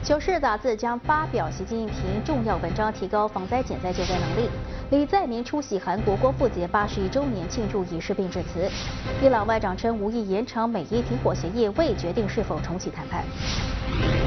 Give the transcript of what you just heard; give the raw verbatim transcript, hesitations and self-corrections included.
《时》杂志将发表习近平重要文章，提高防灾减灾救灾能力。李在明出席韩国光复节八十一周年庆祝仪式并致辞。伊朗外长称无意延长美伊停火协议，未决定是否重启谈判。